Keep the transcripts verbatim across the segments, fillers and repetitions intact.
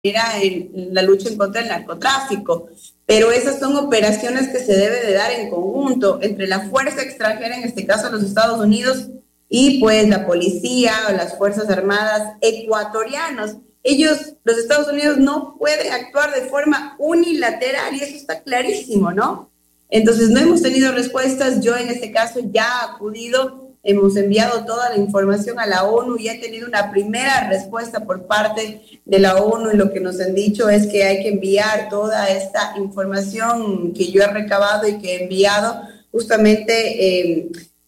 en la lucha en contra del narcotráfico, pero esas son operaciones que se debe de dar en conjunto entre la fuerza extranjera, en este caso los Estados Unidos, y pues la policía o las fuerzas armadas ecuatorianos. Ellos, los Estados Unidos, no pueden actuar de forma unilateral y eso está clarísimo, ¿no? Entonces no hemos tenido respuestas. Yo en este caso ya he acudido, hemos enviado toda la información a la ONU y he tenido una primera respuesta por parte de la ONU, y lo que nos han dicho es que hay que enviar toda esta información que yo he recabado y que he enviado justamente eh,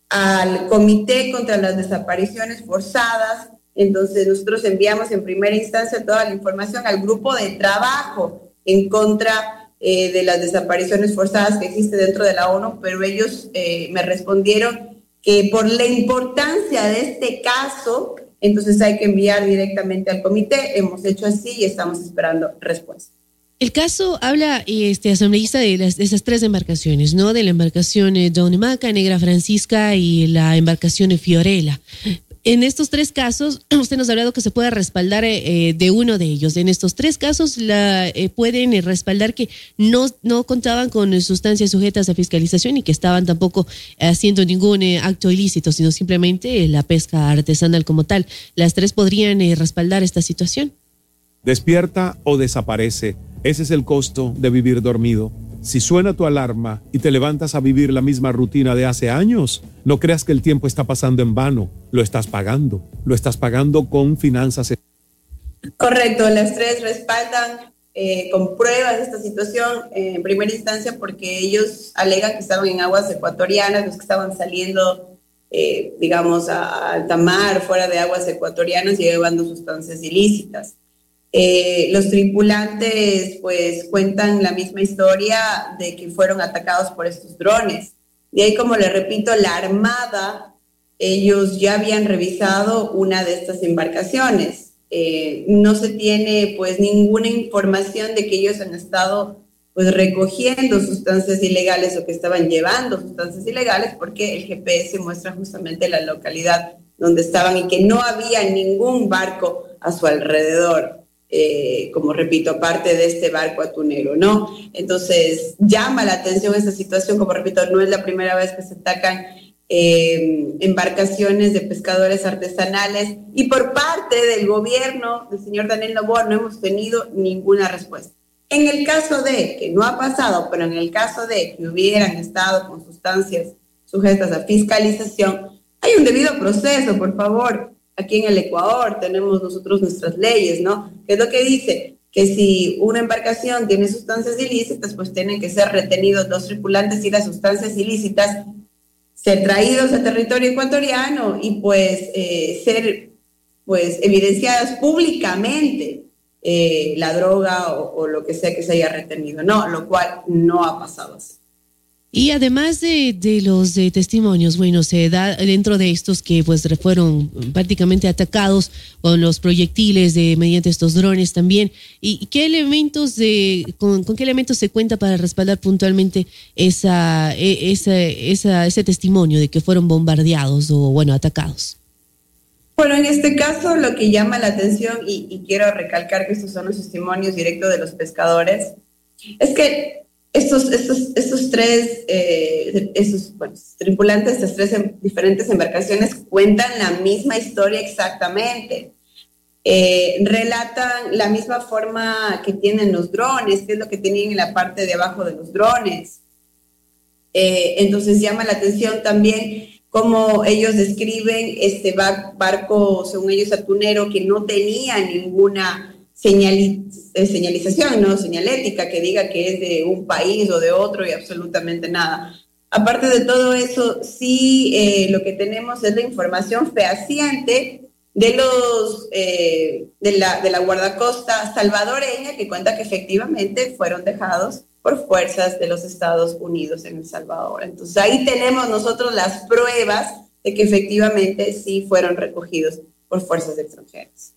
al Comité contra las Desapariciones Forzadas. Entonces nosotros enviamos en primera instancia toda la información al grupo de trabajo en contra eh, de las desapariciones forzadas que existe dentro de la ONU, pero ellos eh, me respondieron que por la importancia de este caso, entonces hay que enviar directamente al comité. Hemos hecho así y estamos esperando respuesta. El caso habla, este asambleísta, de, las, de esas tres embarcaciones, ¿no? De la embarcación eh, Don Maca, Negra Francisca y la embarcación Fiorella. En estos tres casos, usted nos ha hablado que se puede respaldar eh, de uno de ellos. En estos tres casos la, eh, pueden respaldar que no, no contaban con sustancias sujetas a fiscalización y que estaban tampoco haciendo ningún eh, acto ilícito, sino simplemente eh, la pesca artesanal como tal. ¿Las tres podrían eh, respaldar esta situación? Despierta o desaparece. Ese es el costo de vivir dormido. Si suena tu alarma y te levantas a vivir la misma rutina de hace años, no creas que el tiempo está pasando en vano. Lo estás pagando. Lo estás pagando con finanzas. Correcto, las tres respaldan eh, con pruebas esta situación eh, en primera instancia, porque ellos alegan que estaban en aguas ecuatorianas, los que estaban saliendo, eh, digamos, a alta mar, fuera de aguas ecuatorianas, y llevando sustancias ilícitas. Eh, los tripulantes pues cuentan la misma historia de que fueron atacados por estos drones. De ahí, como le repito, la Armada, ellos ya habían revisado una de estas embarcaciones. Eh, no se tiene pues ninguna información de que ellos han estado pues recogiendo sustancias ilegales o que estaban llevando sustancias ilegales, porque el G P S muestra justamente la localidad donde estaban y que no había ningún barco a su alrededor. Eh, como repito, aparte de este barco atunero, ¿no? Entonces, llama la atención esta situación. Como repito, no es la primera vez que se atacan eh, embarcaciones de pescadores artesanales, y por parte del gobierno del señor Daniel Noboa no hemos tenido ninguna respuesta. En el caso de que no ha pasado, pero en el caso de que hubieran estado con sustancias sujetas a fiscalización, hay un debido proceso, por favor. Aquí en el Ecuador tenemos nosotros nuestras leyes, ¿no? ¿Qué es lo que dice? Que si una embarcación tiene sustancias ilícitas, pues tienen que ser retenidos los tripulantes y las sustancias ilícitas ser traídos a territorio ecuatoriano y pues eh, ser pues evidenciadas públicamente eh, la droga o, o lo que sea que se haya retenido, ¿no? Lo cual no ha pasado así. Y además de, de los de testimonios, bueno, se da dentro de estos que pues fueron prácticamente atacados con los proyectiles de mediante estos drones también. ¿Y qué elementos de con, con qué elementos se cuenta para respaldar puntualmente esa, esa, esa ese testimonio de que fueron bombardeados o bueno atacados? Bueno, en este caso lo que llama la atención, y, y quiero recalcar que estos son los testimonios directos de los pescadores, es que Estos, estos, estos tres, eh, esos, bueno, tripulantes de estas tres em, diferentes embarcaciones cuentan la misma historia exactamente. Eh, relatan la misma forma que tienen los drones, qué es lo que tenían en la parte de abajo de los drones. Eh, entonces llama la atención también cómo ellos describen este bar, barco, según ellos, atunero, que no tenía ninguna Señali- eh, señalización, no señalética que diga que es de un país o de otro, y absolutamente nada. Aparte de todo eso, sí eh, lo que tenemos es la información fehaciente de los eh, de la, de la guardacosta salvadoreña, que cuenta que efectivamente fueron dejados por fuerzas de los Estados Unidos en El Salvador. Entonces ahí tenemos nosotros las pruebas de que efectivamente sí fueron recogidos por fuerzas extranjeras.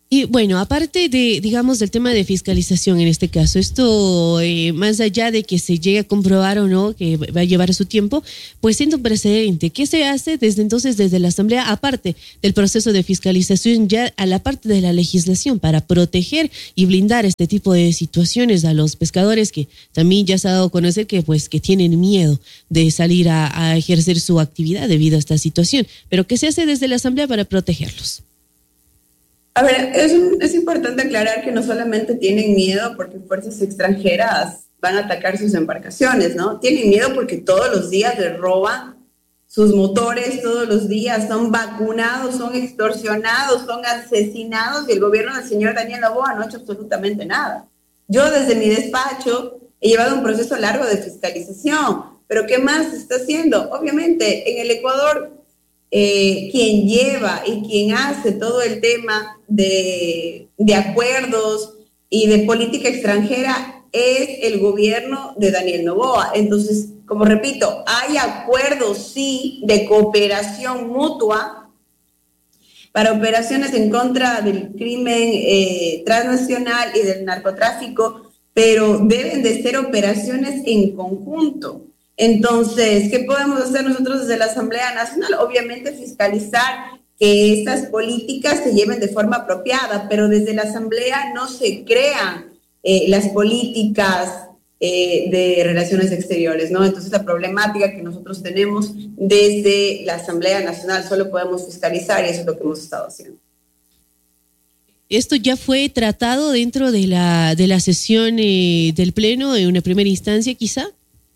Y bueno, aparte de, digamos, del tema de fiscalización en este caso, esto, eh, más allá de que se llegue a comprobar o no, que va a llevar su tiempo, pues siendo un precedente, ¿qué se hace desde entonces, desde la Asamblea, aparte del proceso de fiscalización, ya a la parte de la legislación para proteger y blindar este tipo de situaciones a los pescadores que también ya se ha dado a conocer que, pues, que tienen miedo de salir a, a ejercer su actividad debido a esta situación? Pero ¿qué se hace desde la Asamblea para protegerlos? A ver, es, es importante aclarar que no solamente tienen miedo porque fuerzas extranjeras van a atacar sus embarcaciones, ¿no? Tienen miedo porque todos los días les roban sus motores, todos los días son vacunados, son extorsionados, son asesinados y el gobierno del señor Daniel Noboa no ha hecho absolutamente nada. Yo desde mi despacho he llevado un proceso largo de fiscalización, pero ¿qué más se está haciendo? Obviamente, en el Ecuador, Eh, quien lleva y quien hace todo el tema de, de acuerdos y de política extranjera es el gobierno de Daniel Noboa. Entonces, como repito, hay acuerdos, sí, de cooperación mutua para operaciones en contra del crimen eh, transnacional y del narcotráfico, pero deben de ser operaciones en conjunto. Entonces, ¿qué podemos hacer nosotros desde la Asamblea Nacional? Obviamente fiscalizar que estas políticas se lleven de forma apropiada, pero desde la Asamblea no se crean eh, las políticas eh, de relaciones exteriores, ¿no? Entonces, la problemática que nosotros tenemos desde la Asamblea Nacional solo podemos fiscalizar y eso es lo que hemos estado haciendo. ¿Esto ya fue tratado dentro de la, de la sesión eh, del Pleno en una primera instancia, quizá?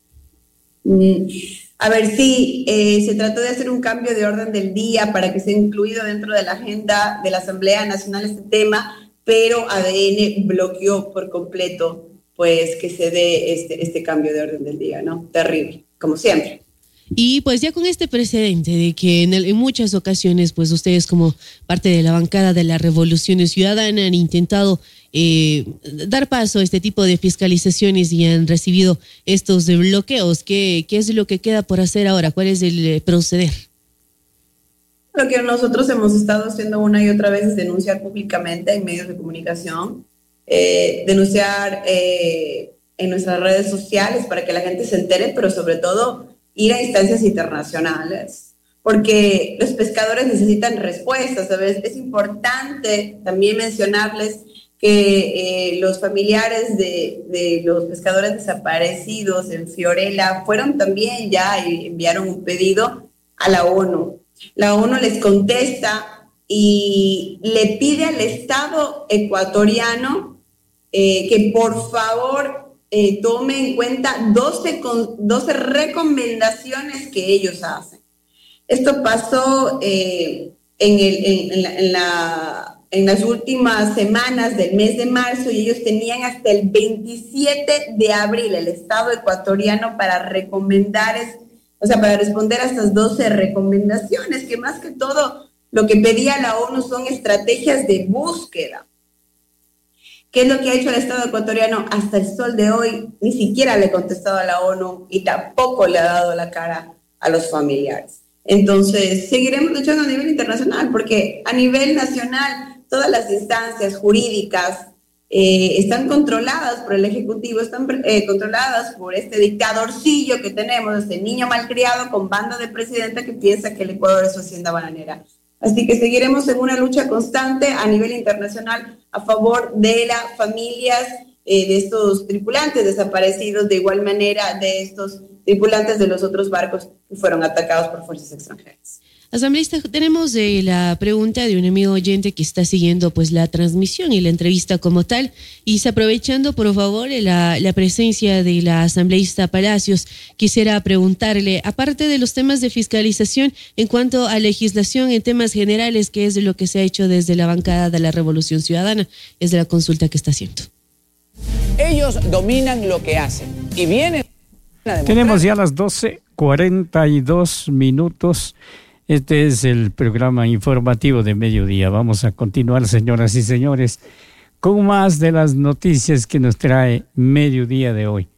A ver, sí, eh, se trató de hacer un cambio de orden del día para que sea incluido dentro de la agenda de la Asamblea Nacional este tema, pero A D N bloqueó por completo pues que se dé este, este cambio de orden del día, ¿no? Terrible, como siempre. Y pues ya con este precedente de que en, el, en muchas ocasiones pues ustedes como parte de la bancada de la Revolución Ciudadana han intentado eh, dar paso a este tipo de fiscalizaciones y han recibido estos bloqueos, ¿qué, qué es lo que queda por hacer ahora? ¿Cuál es el proceder? Lo que nosotros hemos estado haciendo una y otra vez es denunciar públicamente en medios de comunicación, eh, denunciar eh, en nuestras redes sociales para que la gente se entere, pero sobre todo ir a instancias internacionales, porque los pescadores necesitan respuestas, ¿sabes? Es importante también mencionarles que eh, los familiares de, de los pescadores desaparecidos en Fiorella fueron también ya y enviaron un pedido a la ONU. La ONU les contesta y le pide al Estado ecuatoriano eh, que por favor Eh, tome en cuenta doce, con, doce recomendaciones que ellos hacen. Esto pasó eh, en, el, en, en, la, en, la, en las últimas semanas del mes de marzo y ellos tenían hasta el veintisiete de abril el Estado ecuatoriano para recomendar, o sea, para responder a estas doce recomendaciones, que más que todo lo que pedía la ONU son estrategias de búsqueda. ¿Qué es lo que ha hecho el Estado ecuatoriano? Hasta el sol de hoy ni siquiera le ha contestado a la ONU y tampoco le ha dado la cara a los familiares. Entonces, seguiremos luchando a nivel internacional porque a nivel nacional todas las instancias jurídicas eh, están controladas por el Ejecutivo, están eh, controladas por este dictadorcillo que tenemos, este niño malcriado con banda de presidenta que piensa que el Ecuador es su hacienda bananera. Así que seguiremos en una lucha constante a nivel internacional a favor de las familias eh, de estos tripulantes desaparecidos, de igual manera de estos tripulantes de los otros barcos que fueron atacados por fuerzas extranjeras. Asambleísta, tenemos eh, la pregunta de un amigo oyente que está siguiendo pues la transmisión y la entrevista como tal, y aprovechando por favor la, la presencia de la asambleísta Palacios, quisiera preguntarle, aparte de los temas de fiscalización, en cuanto a legislación en temas generales, ¿qué es lo que se ha hecho desde la bancada de la Revolución Ciudadana? Es de la consulta que está haciendo. Ellos dominan lo que hacen y vienen a demostrar... Tenemos ya las doce cuarenta y dos minutos. Este es el programa informativo de mediodía. Vamos a continuar, señoras y señores, con más de las noticias que nos trae mediodía de hoy.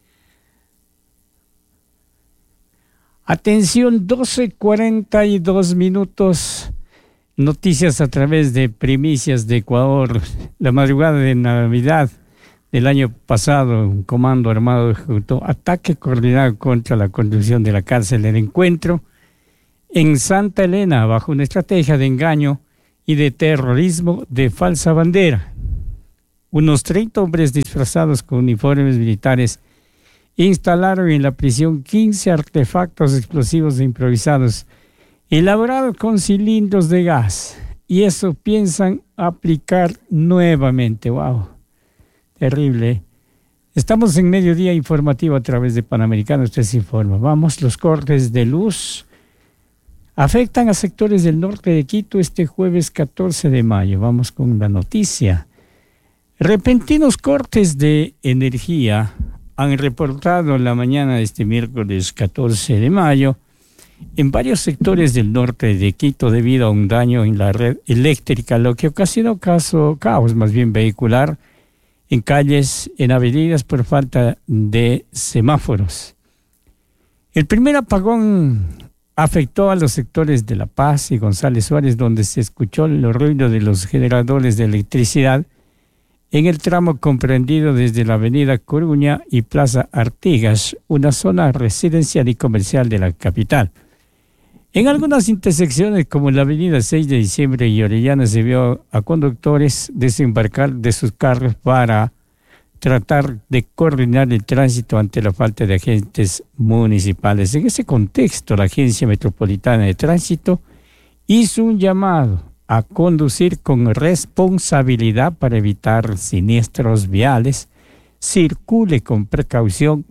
Atención, doce cuarenta y dos minutos. noticias a través de Primicias de Ecuador. La madrugada de Navidad del año pasado, un comando armado ejecutó ataque coordinado contra la construcción de la cárcel El Encuentro en Santa Elena bajo una estrategia de engaño y de terrorismo de falsa bandera. Unos treinta hombres disfrazados con uniformes militares instalaron en la prisión quince artefactos explosivos e improvisados elaborados con cilindros de gas, y eso piensan aplicar nuevamente. ¡Wow! Terrible. Estamos en Mediodía Informativo a través de Panamericano. Usted se informa. Vamos, los cortes de luz afectan a sectores del norte de Quito este jueves catorce de mayo. Vamos con la noticia. Repentinos cortes de energía han reportado en la mañana de este miércoles catorce de mayo en varios sectores del norte de Quito debido a un daño en la red eléctrica, lo que ocasionó caso, caos más bien vehicular en calles, en avenidas por falta de semáforos. El primer apagón afectó a los sectores de La Paz y González Suárez, donde se escuchó el ruido de los generadores de electricidad en el tramo comprendido desde la avenida Coruña y Plaza Artigas, una zona residencial y comercial de la capital. En algunas intersecciones, como en la avenida seis de diciembre y Orellana, se vio a conductores desembarcar de sus carros para tratar de coordinar el tránsito ante la falta de agentes municipales. En ese contexto, la Agencia Metropolitana de Tránsito hizo un llamado a conducir con responsabilidad para evitar siniestros viales, circule con precaución,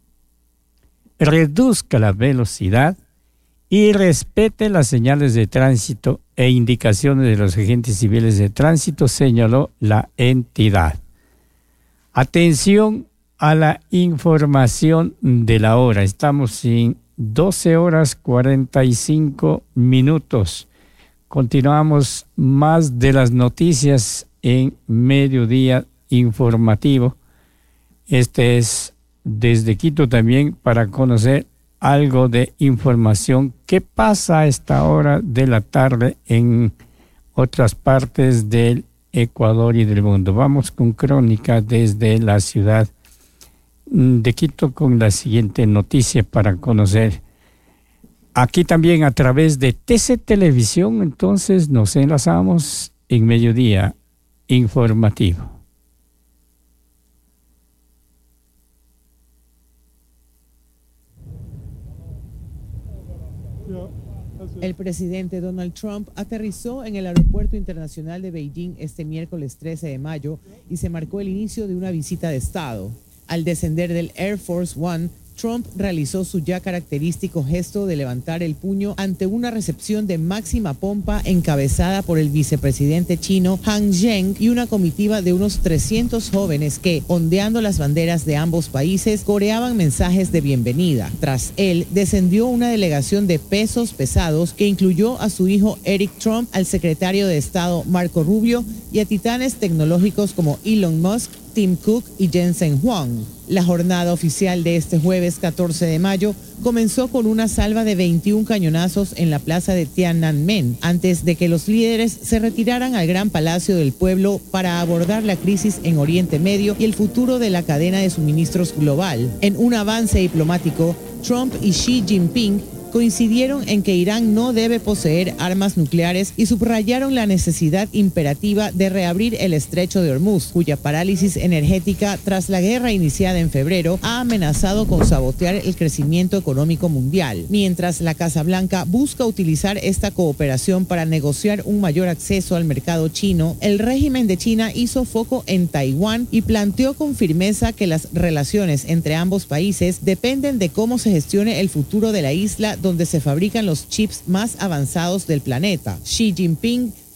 reduzca la velocidad y respete las señales de tránsito e indicaciones de los agentes civiles de tránsito, señaló la entidad. Atención a la información de la hora. Estamos en doce horas cuarenta y cinco minutos. Continuamos más de las noticias en Mediodía Informativo. Este es desde Quito también para conocer algo de información que pasa a esta hora de la tarde en otras partes del Ecuador y del mundo. Vamos con crónica desde la ciudad de Quito con la siguiente noticia para conocer. Aquí también a través de T C Televisión, entonces nos enlazamos en Mediodía Informativo. El presidente Donald Trump aterrizó en el Aeropuerto Internacional de Beijing este miércoles trece de mayo y se marcó el inicio de una visita de Estado. Al descender del Air Force One, Trump realizó su ya característico gesto de levantar el puño ante una recepción de máxima pompa encabezada por el vicepresidente chino Han Zheng y una comitiva de unos trescientos jóvenes que, ondeando las banderas de ambos países, coreaban mensajes de bienvenida. Tras él, descendió una delegación de pesos pesados que incluyó a su hijo Eric Trump, al secretario de Estado Marco Rubio y a titanes tecnológicos como Elon Musk, Tim Cook y Jensen Huang. La jornada oficial de este jueves catorce de mayo comenzó con una salva de veintiún cañonazos en la plaza de Tiananmen, antes de que los líderes se retiraran al Gran Palacio del Pueblo para abordar la crisis en Oriente Medio y el futuro de la cadena de suministros global. En un avance diplomático, Trump y Xi Jinping coincidieron en que Irán no debe poseer armas nucleares y subrayaron la necesidad imperativa de reabrir el estrecho de Hormuz, cuya parálisis energética tras la guerra iniciada en febrero ha amenazado con sabotear el crecimiento económico mundial. Mientras la Casa Blanca busca utilizar esta cooperación para negociar un mayor acceso al mercado chino, el régimen de China hizo foco en Taiwán y planteó con firmeza que las relaciones entre ambos países dependen de cómo se gestione el futuro de la isla donde se fabrican los chips más avanzados del planeta. Xi Jinping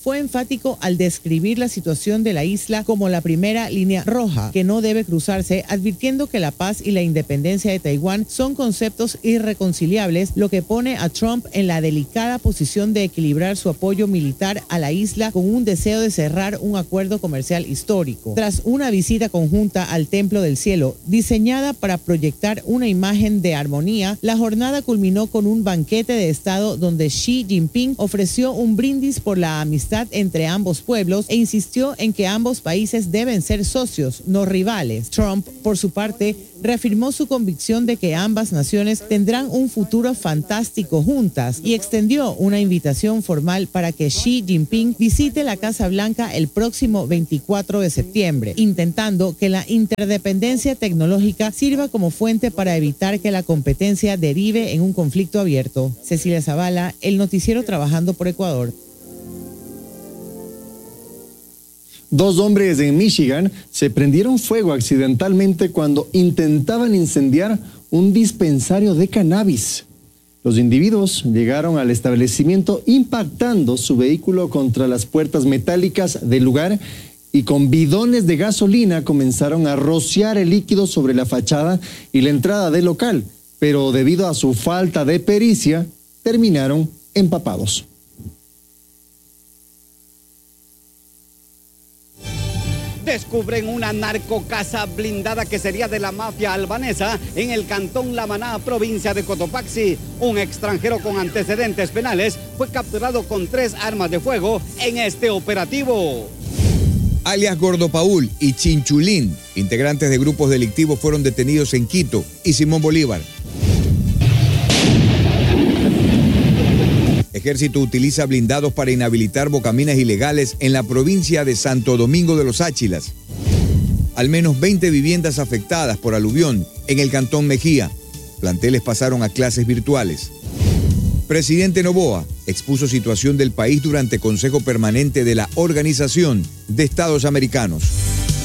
fue enfático al describir la situación de la isla como la primera línea roja que no debe cruzarse, advirtiendo que la paz y la independencia de Taiwán son conceptos irreconciliables, lo que pone a Trump en la delicada posición de equilibrar su apoyo militar a la isla con un deseo de cerrar un acuerdo comercial histórico. Tras una visita conjunta al Templo del Cielo, diseñada para proyectar una imagen de armonía, la jornada culminó con un banquete de Estado donde Xi Jinping ofreció un brindis por la amistad entre ambos pueblos e insistió en que ambos países deben ser socios, no rivales. Trump, por su parte, reafirmó su convicción de que ambas naciones tendrán un futuro fantástico juntas y extendió una invitación formal para que Xi Jinping visite la Casa Blanca el próximo veinticuatro de septiembre, intentando que la interdependencia tecnológica sirva como fuente para evitar que la competencia derive en un conflicto abierto. Cecilia Zavala, el noticiero Trabajando por Ecuador. Dos hombres en Michigan se prendieron fuego accidentalmente cuando intentaban incendiar un dispensario de cannabis. Los individuos llegaron al establecimiento impactando su vehículo contra las puertas metálicas del lugar y con bidones de gasolina comenzaron a rociar el líquido sobre la fachada y la entrada del local, pero debido a su falta de pericia, terminaron empapados. Descubren una narcocasa blindada que sería de la mafia albanesa en el cantón La Maná, provincia de Cotopaxi. Un extranjero con antecedentes penales fue capturado con tres armas de fuego en este operativo. Alias Gordo Paul y Chinchulín, integrantes de grupos delictivos, fueron detenidos en Quito y Simón Bolívar. Ejército utiliza blindados para inhabilitar bocaminas ilegales en la provincia de Santo Domingo de los Áchilas. Al menos veinte viviendas afectadas por aluvión en el cantón Mejía. Planteles pasaron a clases virtuales. Presidente Noboa expuso situación del país durante Consejo Permanente de la Organización de Estados Americanos.